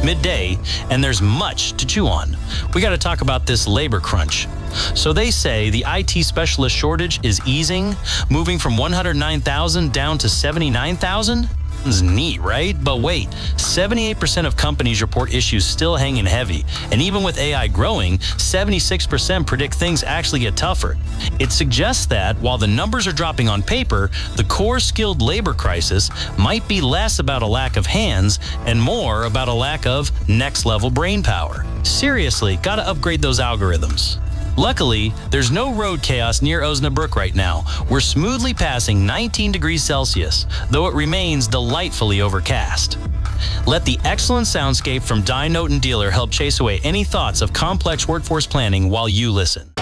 midday, and there's much to chew on. We got to talk about this labor crunch. So they say the IT specialist shortage is easing, moving from 109,000 down to 79,000? It's neat, right? But wait, 78% of companies report issues still hanging heavy. And even with AI growing, 76% predict things actually get tougher. It suggests that while the numbers are dropping on paper, the core skilled labor crisis might be less about a lack of hands and more about a lack of next level brain power. Seriously, gotta upgrade those algorithms. Luckily, there's no road chaos near Osnabrück right now. We're smoothly passing 19 degrees Celsius, though it remains delightfully overcast. Let the excellent soundscape from Dye Note and Dealer help chase away any thoughts of complex workforce planning while you listen.